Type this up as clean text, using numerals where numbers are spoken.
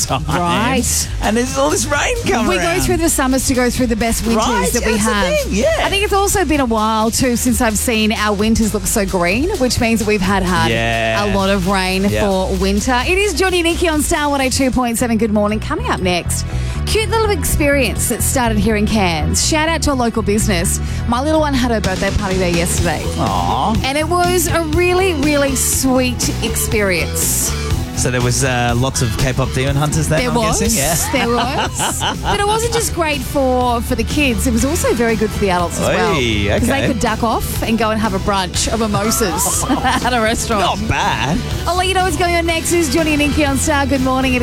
time. Right. And there's all this rain coming We go through the summers to go through the best winters Right, that we that's the have. thing, yeah. I think it's also been a while too since I've seen our winters look so green, which means that we've had Yeah. a lot of rain Yeah. for winter. It is Johnny and Nikki on Star 102.7. Good morning. Coming up next, cute little experience that started here in Cairns. Shout out to a local business. My little one had her birthday party there yesterday. Aww. And it was a really, really sweet experience. So there was lots of K-pop demon hunters there, There I'm was. guessing? Yeah. There was. But it wasn't just great for the kids. It was also very good for the adults as well. Oi, Because okay. they could duck off and go and have a brunch of mimosas at a restaurant. Not bad. I'll let you know what's going on next. This is Johnny and Nikki on Star. Good morning.